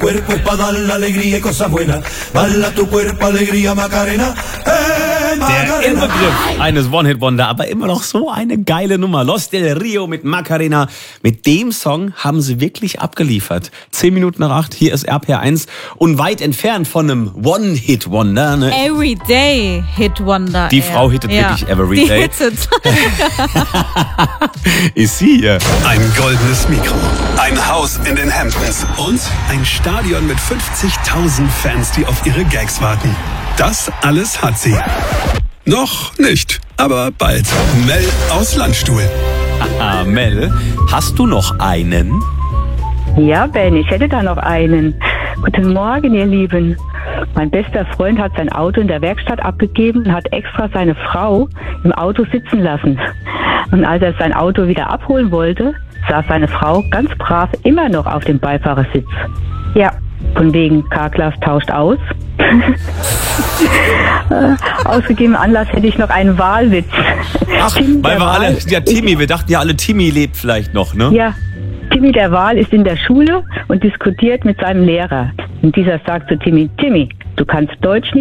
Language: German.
cuerpo es pa' dar la alegría y cosas buenas. Bala tu cuerpo, alegría, Macarena. Der Inbegriff eines One-Hit-Wonder, aber immer noch so eine geile Nummer. Los del Rio mit Macarena. Mit dem Song haben sie wirklich abgeliefert. 10 Minuten nach 8, hier ist RPR1 und weit entfernt von einem One-Hit-Wonder. Ne? Everyday Hit-Wonder. Die Frau hittet wirklich Everyday. Hittet. Ist sie hier. Ein goldenes Mikro, ein Haus in den Hamptons und ein Stadion mit 50.000 Fans, die auf ihre Gags warten. Das alles hat sie. Noch nicht, aber bald. Mel aus Landstuhl. Ah, Mel, hast du noch einen? Ja, Ben, ich hätte da noch einen. Guten Morgen, ihr Lieben. Mein bester Freund hat sein Auto in der Werkstatt abgegeben und hat extra seine Frau im Auto sitzen lassen. Und als er sein Auto wieder abholen wollte, saß seine Frau ganz brav immer noch auf dem Beifahrersitz. Ja, von wegen K-Class tauscht aus. Ausgegebenen Anlass hätte ich noch einen Wahlwitz. Ach, weil wir alle, ja, Timmy, wir dachten ja alle, Timmy lebt vielleicht noch, ne? Ja, Timmy der Wal ist in der Schule und diskutiert mit seinem Lehrer. Und dieser sagt zu Timmy, Timmy, du kannst Deutsch nicht